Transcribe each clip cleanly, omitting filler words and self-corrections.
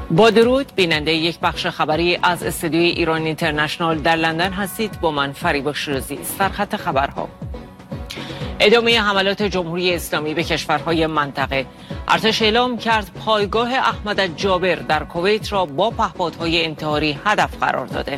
با درود، بیننده یک بخش خبری از استودیوی ایران اینترنشنال در لندن هستید. با من فریبا شیرازی. سرخط خبرها: ادامه حملات جمهوری اسلامی به کشورهای منطقه. ارتش اعلام کرد پایگاه احمد جابر در کویت را با پهپادهای انتحاری هدف قرار داده.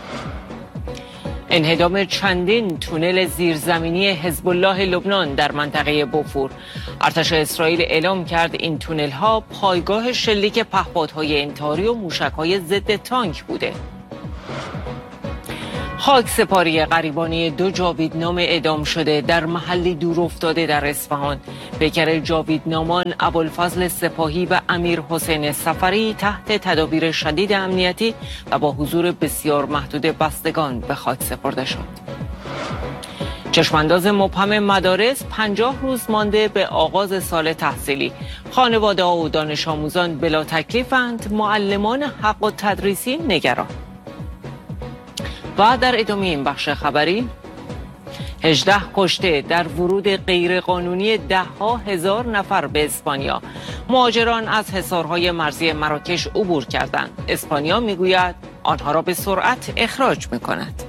انهدام چندین تونل زیرزمینی حزب الله لبنان در منطقه بوفور. ارتش اسرائیل اعلام کرد این تونل ها پایگاه شلیک پهپادهای انتحاری و موشک‌های ضد تانک بوده. خاک سپاری غریبانه 2 جاویدنام اعدام شده در محلی دور افتاده در اصفهان. پیکر جاویدنامان ابوالفضل سپاهی و امیر حسین سفری تحت تدابیر شدید امنیتی و با حضور بسیار محدود بستگان به خاک سپرده شد. چشمانداز مبهم مدارس 50 روز مانده به آغاز سال تحصیلی. خانواده و دانش آموزان بلا تکلیفند، معلمان حق و تدریسی نگران. و در ادامه این بخش خبری: 18 کشته در ورود غیرقانونی 10,000 نفر به اسپانیا. مهاجران از حصارهای مرزی مراکش عبور کردند. اسپانیا میگوید آنها را به سرعت اخراج میکند.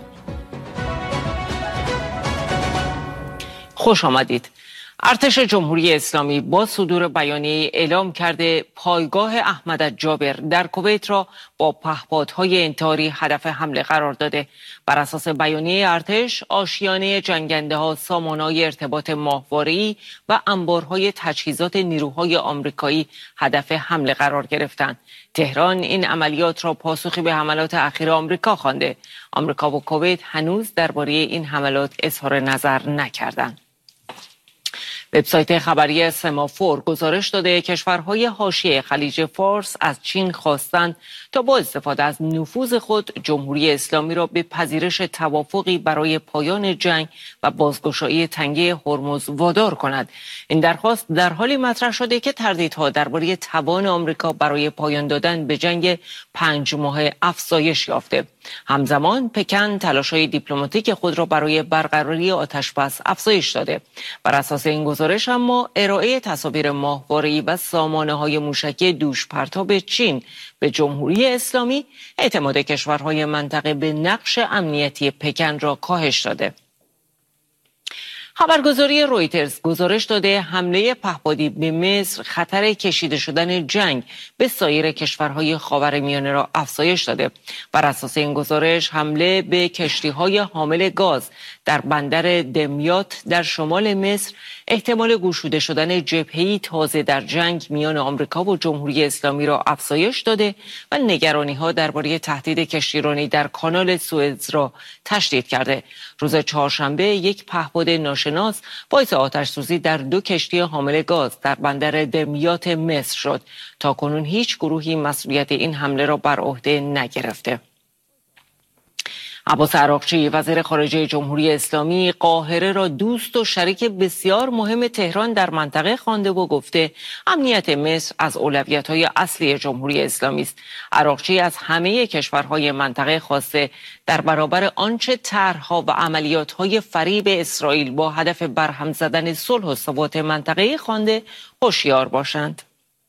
خوش آمدید. ارتش جمهوری اسلامی با صدور بیانیه اعلام کرده پایگاه احمد جابر در کویت را با پهپادهای انتحاری هدف حمله قرار داده. بر اساس بیانیه ارتش، آشیانه جنگنده ها، سامانه‌های ارتباط ماهواره‌ای و انبارهای تجهیزات نیروهای آمریکایی هدف حمله قرار گرفتند. تهران این عملیات را پاسخی به حملات اخیر آمریکا خوانده. آمریکا و کویت هنوز درباره این حملات اظهار نظر نکردند. وبسایت خبری سمافور گزارش داده کشورهای حاشیه خلیج فارس از چین خواستند تا با استفاده از نفوذ خود جمهوری اسلامی را به پذیرش توافقی برای پایان جنگ و بازگشایی تنگه هرمز وادار کند. این درخواست در حالی مطرح شده که تردیدها درباره توان آمریکا برای پایان دادن به جنگ 5 ماهه افزایش یافته. همزمان پکن تلاش‌های دیپلماتیک خود را برای برقراری آتش‌بس افزایش داده. بر اساس این گزارش اما ارائه تصاویر ماهواره‌ای و سامانه‌های موشکی دوش پرتاب چین به جمهوری اسلامی اعتماد کشورهای منطقه به نقش امنیتی پکن را کاهش داده. خبرگزاری رویترز گزارش داده حمله پهپادی به مصر خطر کشیده شدن جنگ به سایر کشورهای خاورمیانه را افزایش داده. بر اساس این گزارش حمله به کشتی‌های حامل گاز در بندر دمیات در شمال مصر احتمال گشوده شدن جبهه‌ای تازه در جنگ میان آمریکا و جمهوری اسلامی را افزایش داده و نگرانی‌ها درباره تهدید کشتیرانی در کانال سوئز را تشدید کرده. روز چهارشنبه یک پهپاد ناشناس باعث آتش‌سوزی در 2 کشتی حامل گاز در بندر دمیات مصر شد. تاکنون هیچ گروهی مسئولیت این حمله را بر عهده نگرفته. عباس عراقچی وزیر خارجه جمهوری اسلامی قاهره را دوست و شریک بسیار مهم تهران در منطقه خوانده و گفته امنیت مصر از اولویت‌های اصلی جمهوری اسلامی است. عراقچی از همه کشورهای منطقه خواسته در برابر آنچه طرح‌ها و عملیات‌های فریب اسرائیل با هدف برهم زدن صلح و ثبات منطقه خوانده هوشیار باشند.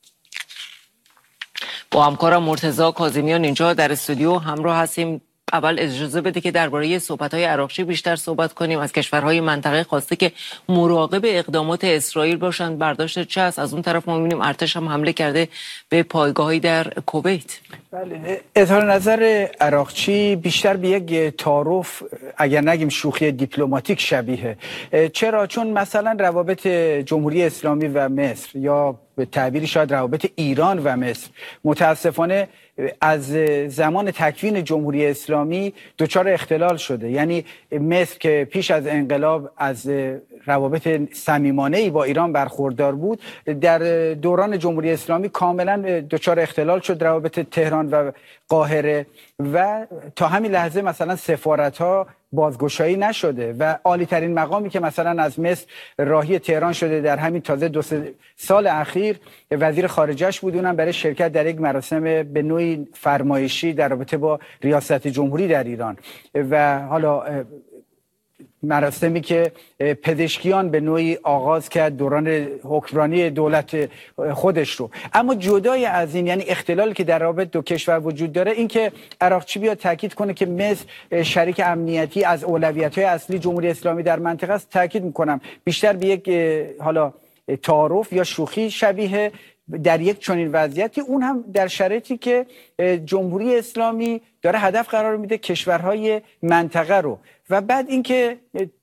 با همکارم مرتضی کاظمیان اینجا در استودیو همراه هستیم. اول اجازه بده که درباره صحبت‌های عراقچی بیشتر صحبت کنیم. از کشورهای منطقه خواسته که مراقب اقدامات اسرائیل باشند. برداشت چه است؟ از اون طرف ما می‌بینیم ارتش هم حمله کرده به پایگاهی در کویت. بله، اظهار نظر عراقچی بیشتر به یک تعارف اگر نگیم شوخی دیپلماتیک شبیه. چرا؟ چون مثلا روابط جمهوری اسلامی و مصر یا به تعبیری شاید روابط ایران و مصر متاسفانه از زمان تکوین جمهوری اسلامی دچار اختلال شده. یعنی مصر که پیش از انقلاب از روابط صمیمانه‌ای با ایران برخوردار بود، در دوران جمهوری اسلامی کاملا دچار اختلال شد روابط تهران و قاهره و تا همین لحظه مثلا سفارت‌ها بازگشایی نشده و عالی ترین مقامی که مثلا از مصر راهی تهران شده در همین تازه 2 سال اخیر وزیر خارجه‌اش بود، اونم برای شرکت در یک مراسم به نوعی فرمایشی در رابطه با ریاست جمهوری در ایران. و حالا مراسمی که پزشکیان به نوعی آغاز کرد دوران حکمرانی دولت خودش رو. اما جدای از این، یعنی اختلالی که در رابطه دو کشور وجود داره، این که عراقچی بیاد تاکید کنه که مصر شریک امنیتی از اولویت‌های اصلی جمهوری اسلامی در منطقه است، تاکید میکنم بیشتر به یک حالا تعارف یا شوخی شبیه در یک چنین وضعیتی، اون هم در شرایطی که جمهوری اسلامی داره هدف قرار میده کشورهای منطقه رو. و بعد اینکه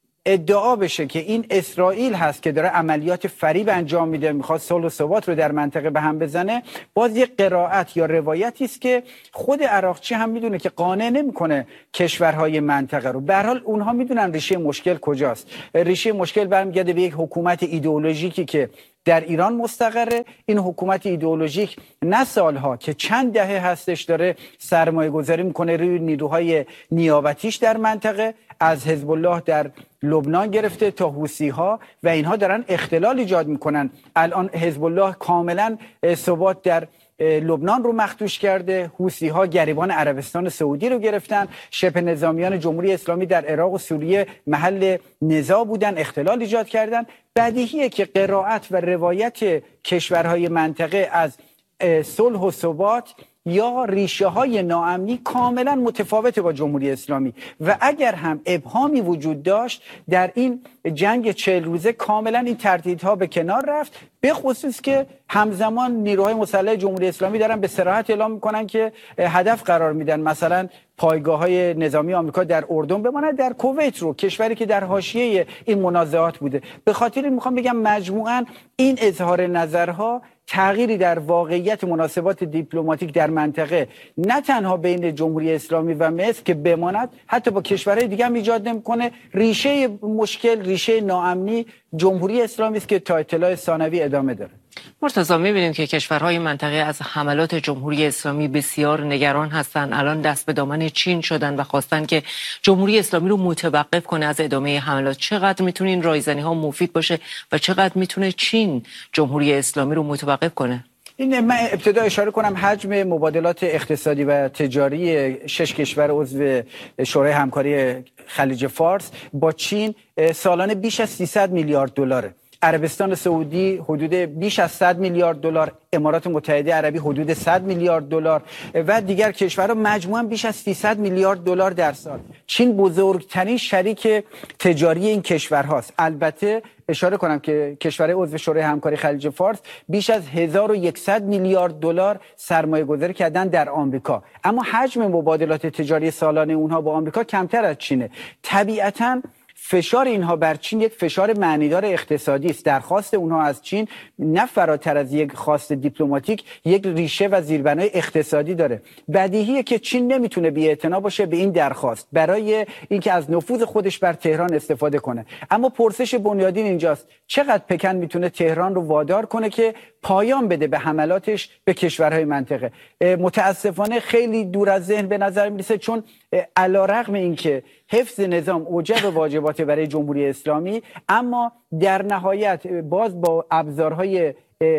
ادعا بشه که این اسرائیل هست که داره عملیات فریب انجام میده، میخواد صلح و ثبات رو در منطقه به هم بزنه، باز یک قرائت یا روایتی است که خود عراقچی هم میدونه که قانع نمیکنه کشورهای منطقه رو. به هر حال اونها میدونن ریشه مشکل کجاست. ریشه مشکل برمیگرده به یک حکومت ایدئولوژیکی که در ایران مستقره. این حکومت ایدئولوژیک نه سالها که چند دهه هستش داره سرمایه گذاری میکنه روی نیروهای نیابتیش در منطقه، از حزب الله در لبنان گرفته تا حوثی ها، و اینها دارن اختلال ایجاد میکنن. الان حزب الله کاملا ثبات در لبنان رو مخدوش کرده، حوثی ها گریبان عربستان سعودی رو گرفتن، شبه نظامیان جمهوری اسلامی در عراق و سوریه محل نزاع بودن، اختلال ایجاد کردن. بدیهیه که قرائت و روایت کشورهای منطقه از صلح و ثبات یا ریشه های ناامنی کاملا متفاوته با جمهوری اسلامی، و اگر هم ابهامی وجود داشت در این جنگ 40 روزه کاملا این تردیدها به کنار رفت، به خصوص که همزمان نیروهای مسلح جمهوری اسلامی دارن به صراحت اعلام میکنن که هدف قرار میدن مثلا پایگاه‌های نظامی آمریکا در اردن بماند، در کویت رو، کشوری که در حاشیه این منازعات بوده. به خاطر این میخوام بگم مجموعاً این اظهار نظرها تغییری در واقعیت مناسبات دیپلماتیک در منطقه نه تنها بین جمهوری اسلامی و مصر که بماند، حتی با کشورهای دیگه هم ایجاد نمی‌کنه. ریشه مشکل، ریشه ناامنی جمهوری اسلامی است که تا اطلاع ثانوی ادامه داره. مرتضی، می‌بینیم که کشورهای منطقه از حملات جمهوری اسلامی بسیار نگران هستند. الان دست به دامن چین شدن و خواستن که جمهوری اسلامی رو متوقف کنه از ادامه حملات. چقدر میتونه این رایزنی‌ها مفید باشه و چقدر میتونه چین جمهوری اسلامی رو متوقف کنه؟ این من ابتدا اشاره کنم حجم مبادلات اقتصادی و تجاری 6 کشور عضو شورای همکاری خلیج فارس با چین سالانه بیش از 300 میلیارد دلاره. عربستان سعودی حدود بیش از 100 میلیارد دلار، امارات متحده عربی حدود 100 میلیارد دلار و دیگر کشورها مجموعاً بیش از 300 میلیارد دلار در سال. چین بزرگترین شریک تجاری این کشورهاست. البته اشاره کنم که کشورهای عضو شورای همکاری خلیج فارس بیش از 1100 میلیارد دلار سرمایه گذاری کردن در آمریکا، اما حجم مبادلات تجاری سالانه اونها با آمریکا کمتر از چینه. طبیعتاً فشار اینها بر چین یک فشار معنیدار اقتصادی است. درخواست اونها از چین نه فراتر از یک خواست دیپلماتیک، یک ریشه و زیربنای اقتصادی داره. بدیهیه که چین نمیتونه بی‌اعتنا باشه به این درخواست برای اینکه از نفوذ خودش بر تهران استفاده کنه. اما پرسش بنیادین اینجاست چقدر پکن میتونه تهران رو وادار کنه که پایان بده به حملاتش به کشورهای منطقه. متاسفانه خیلی دور از ذهن به نظر میرسه، چون علیرغم اینکه حفظ نظام اوجب واجبات برای جمهوری اسلامی، اما در نهایت باز با ابزارهای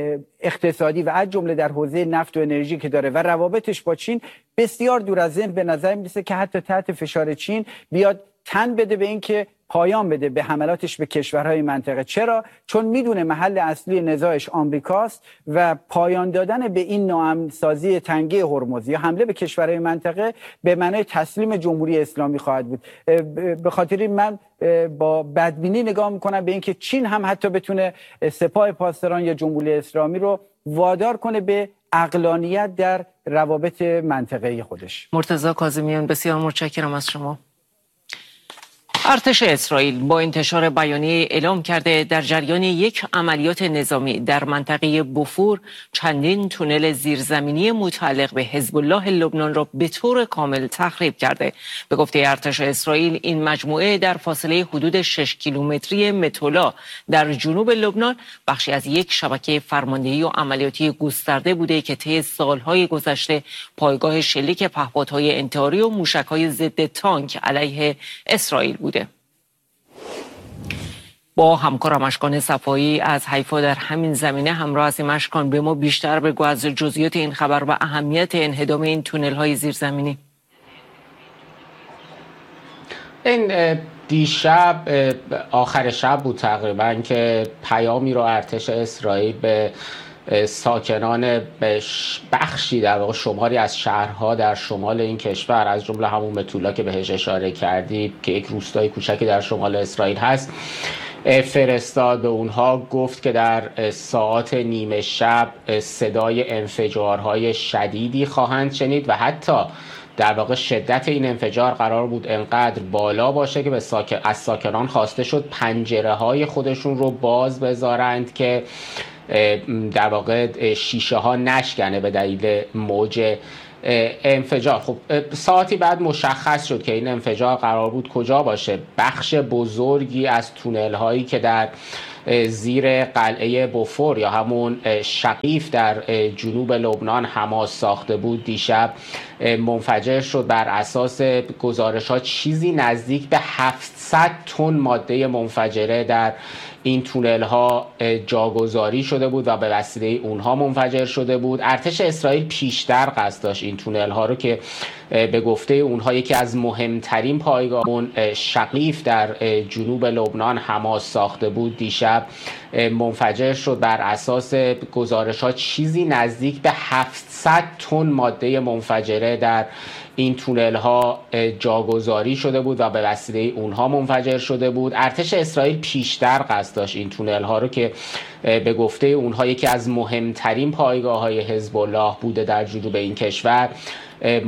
اقتصادی و از جمله در حوزه نفت و انرژی که داره و روابطش با چین بسیار دور از ذهن به نظر میرسه که حتی تحت فشار چین بیاد تن بده به اینکه پایان بده به حملاتش به کشورهای منطقه. چرا؟ چون میدونه محل اصلی نزاعش آمریکاست و پایان دادن به این ناامن‌سازی تنگه هرمز یا حمله به کشورهای منطقه به معنای تسلیم جمهوری اسلامی خواهد بود. به خاطر من با بدبینی نگاه میکنم به اینکه چین هم حتی بتونه سپاه پاسداران یا جمهوری اسلامی رو وادار کنه به عقلانیت در روابط منطقه‌ای خودش. مرتضی کاظمیان، بسیار متشکرم از شما. ارتش اسرائیل با انتشار بیانیه اعلام کرده در جریان یک عملیات نظامی در منطقه بوفور چندین تونل زیرزمینی متعلق به حزب الله لبنان را به طور کامل تخریب کرده. به گفته ارتش اسرائیل این مجموعه در فاصله حدود 6 کیلومتری متولا در جنوب لبنان بخشی از یک شبکه فرماندهی و عملیاتی گسترده بوده که طی سالهای گذشته پایگاه شلیک پهپادهای انتحاری و موشک‌های ضد تانک علیه اسرائیل بوده. با همکارم اشکان صفایی از حیفا در همین زمینه همراه هستیم. اشکان، به ما بیشتر بگو از جزئیات این خبر و اهمیت انهدام این تونل های زیرزمینی. این دیشب آخر شب بود تقریبا که پیامی رو ارتش اسرائیل به ساکنان بخشی در واقع شماری از شهرها در شمال این کشور، از جمله همون متولا که بهش اشاره کردی که یک روستای کوچکی در شمال اسرائیل هست، فرستاد. به اونها گفت که در ساعات نیمه شب صدای انفجارهای شدیدی خواهند شنید و حتی در واقع شدت این انفجار قرار بود انقدر بالا باشه که از ساکنان خواسته شد پنجره های خودشون رو باز بذارند که در واقع شیشه ها نشکنه به دلیل موج انفجار. خب ساعتی بعد مشخص شد که این انفجار قرار بود کجا باشه. بخش بزرگی از تونل هایی که در زیر قلعه بوفور یا همون شقیف در جنوب لبنان حماس ساخته بود دیشب منفجر شد. بر اساس گزارش ها چیزی نزدیک به 700 تن ماده منفجره در این تونل ها جاگذاری شده بود و به وسیله اونها منفجر شده بود. ارتش اسرائیل پیشتر قصد داشت این تونل ها رو که به گفته اونها یکی از مهمترین پایگاه‌های شقیف در جنوب لبنان حماس ساخته بود دیشب منفجر شد. بر اساس گزارش ها چیزی نزدیک به 700 تن ماده منفجره در این تونل ها جاگذاری شده بود و به وسیله اونها منفجر شده بود. ارتش اسرائیل پیشتر قصد داشت این تونل ها رو که به گفته اونها یکی از مهمترین پایگاه‌های حزب الله بوده در جنوب این کشور